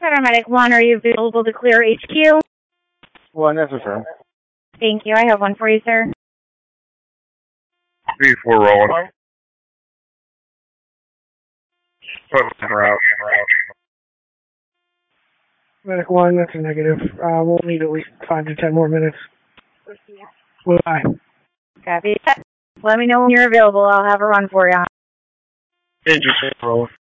Paramedic 1, are you available to clear HQ? Well, necessary. Thank you. I have one for you, sir. 3-4 rolling. Put route. Medic 1, that's a negative. We'll need at least 5 to 10 more minutes. Bye. Copy. Let me know when you're available. I'll have a run for you. Interesting roll.